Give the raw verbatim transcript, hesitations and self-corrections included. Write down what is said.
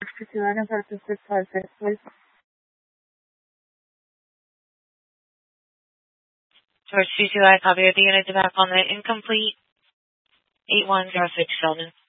fifty-nine five six six five six, please. George two two, I copy of the unit to back on the incomplete eight one zero six Sheldon.